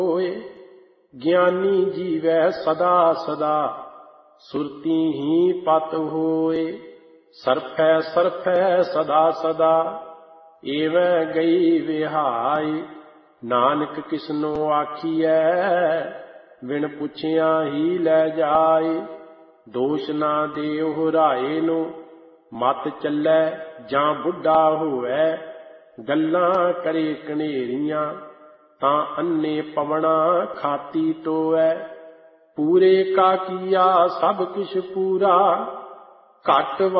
होए। ज्ञानी जीवै सदा सदा, सुरती ही पत होए। सरफै सरफै सदा सदा, एवं गई विहाई। नानक किसनो आखियै, बिन पुछिया ही लै जाए। दोष ना देओ राए नो, मत चलै ਜਾਂ ਬੁੱਢਾ ਹੋਵੈ। ਗੱਲਾਂ ਕਰੇ ਕਨੇਰੀਆਂ, ਤਾਂ ਅੰਨੇ ਪਵਣਾ ਖਾਤੀ ਟੋਵੈ। ਪੂਰੇ ਕਾ ਕੀਆ ਸਭ ਕਿਛ ਪੂਰਾ, ਘਟ